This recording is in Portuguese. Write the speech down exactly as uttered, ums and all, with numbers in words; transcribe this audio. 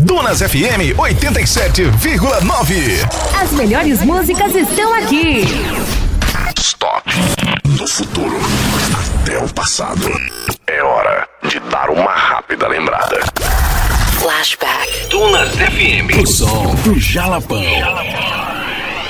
Dunas F M oitenta e sete vírgula nove. As melhores músicas estão aqui. Stop. Do futuro até o passado. É hora de dar uma rápida lembrada. Flashback. Dunas F M. O som do Jalapão. Jalapão.